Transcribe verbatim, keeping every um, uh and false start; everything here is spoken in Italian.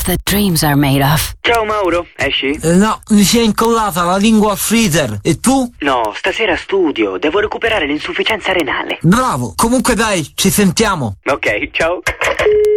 stuff that dreams are made of. Ciao Mauro, esci? Eh, no, mi si è incollata la lingua al freezer. E tu? No, stasera studio, devo recuperare l'insufficienza renale. Bravo, comunque dai, ci sentiamo. Ok, ciao.